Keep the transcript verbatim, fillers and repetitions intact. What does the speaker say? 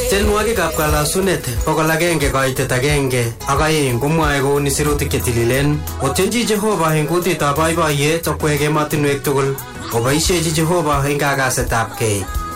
Tienwogikab kalasunet bokol agenge koitet agenge ak aeng komwae kouni sirutik chetililen. Otyenji Jehova eng kutitab boiboiyet okwek emotinwek tugul. Oboisiechi Jehova eng kagasetab kei.